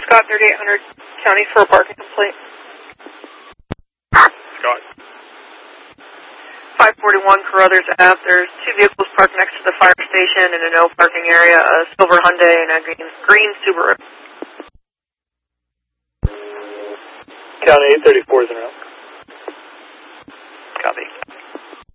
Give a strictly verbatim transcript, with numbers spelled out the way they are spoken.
Scott, thirty-eight hundred County for a parking complaint. Scott. five forty-one Carruthers Ave. There's two vehicles parked next to the fire station in a no parking area, a silver Hyundai and a green, green Subaru. County eight thirty-four is in route.